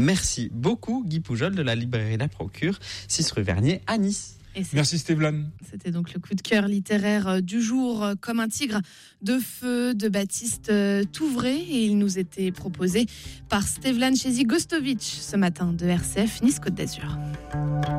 Merci beaucoup Guy Poujol de la librairie La Procure, 6 rue Vernier à Nice. Merci Stéphane. C'était donc le coup de cœur littéraire du jour, Comme un tigre de feu de Baptiste Touvray, et il nous était proposé par Stevlan Chezi Gostovic ce matin de RCF Nice Côte d'Azur.